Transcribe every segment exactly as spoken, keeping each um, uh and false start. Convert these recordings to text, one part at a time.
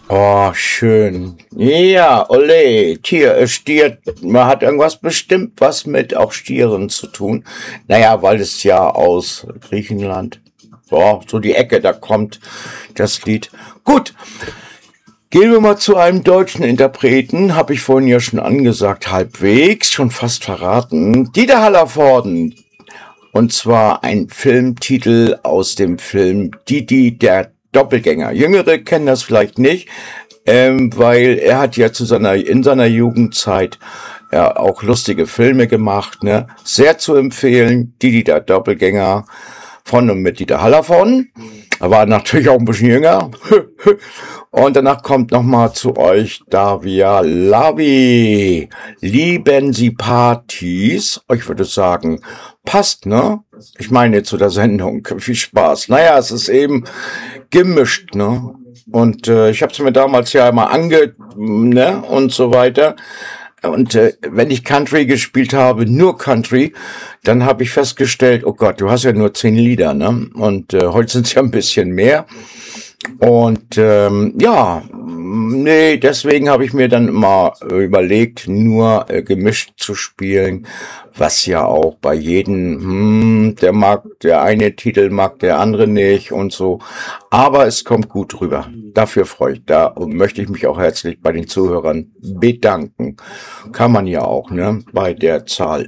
Oh, schön. Ja, ole, Tier, äh, Stier, man hat irgendwas bestimmt was mit auch Stieren zu tun. Naja, weil es ja aus Griechenland, boah, so die Ecke, da kommt das Lied. Gut, gehen wir mal zu einem deutschen Interpreten, habe ich vorhin ja schon angesagt, halbwegs, schon fast verraten. Dieter Hallervorden. Und zwar ein Filmtitel aus dem Film Didi, der Doppelgänger. Jüngere kennen das vielleicht nicht, ähm, weil er hat ja zu seiner, in seiner Jugendzeit ja auch lustige Filme gemacht, ne? Sehr zu empfehlen, Didi, der Doppelgänger von und mit Dieter Hallervorden. Er war natürlich auch ein bisschen jünger. Und danach kommt nochmal zu euch Davia Lavi. Lieben Sie Partys? Ich würde sagen, passt, ne? Ich meine zu der Sendung. Viel Spaß. Naja, es ist eben gemischt, ne? Und äh, ich habe es mir damals ja immer ange... ne? Und so weiter. Und äh, wenn ich Country gespielt habe, nur Country, dann habe ich festgestellt, oh Gott, du hast ja nur zehn Lieder, ne? Und äh, heute sind es ja ein bisschen mehr. Und ähm, ja, nee, deswegen habe ich mir dann immer überlegt, nur äh, gemischt zu spielen, was ja auch bei jedem, hm, der mag, der eine Titel mag der andere nicht und so. Aber es kommt gut rüber. Dafür freue ich da und möchte ich mich auch herzlich bei den Zuhörern bedanken. Kann man ja auch, ne, bei der Zahl.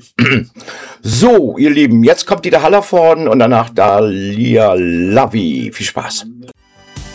So, ihr Lieben, jetzt kommt die der Hallervorden und danach Dalia Lavi. Viel Spaß.